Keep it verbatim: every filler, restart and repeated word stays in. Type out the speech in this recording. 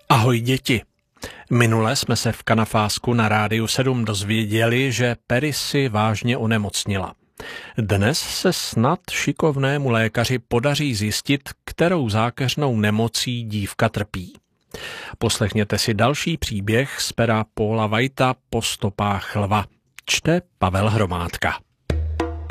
Ahoj děti. Minule jsme se v Kanafásku na Rádiu sedm dozvěděli, že Perry si vážně onemocnila. Dnes se snad šikovnému lékaři podaří zjistit, kterou zákeřnou nemocí dívka trpí. Poslechněte si další příběh z pera Paula Whitea Po stopách lva. Čte Pavel Hromádka.